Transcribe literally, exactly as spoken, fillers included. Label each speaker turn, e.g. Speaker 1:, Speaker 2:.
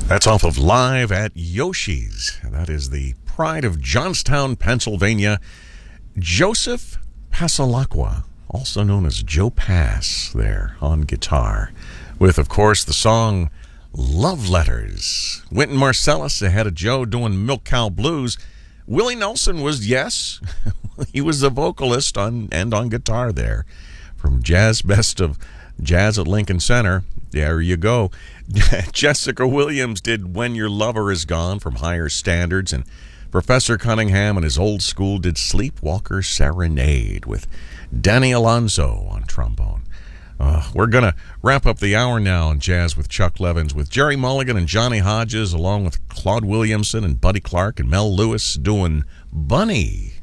Speaker 1: That's off of Live at Yoshi's. That is the pride of Johnstown, Pennsylvania. Joseph Passalacqua, also known as Joe Pass, there on guitar. With, of course, the song Love Letters. Wynton Marsalis ahead of Joe doing Milk Cow Blues. Willie Nelson was, yes, he was the vocalist on and on guitar there. From Jazz Best of Jazz at Lincoln Center. There you go. Jessica Williams did When Your Lover Is Gone from Higher Standards, and Professor Cunningham and his old school did Sleepwalker Serenade with Danny Alonso on trombone. Uh, we're going to wrap up the hour now in Jazz with Chuck Levins with Jerry Mulligan and Johnny Hodges, along with Claude Williamson and Buddy Clark and Mel Lewis doing Bunny.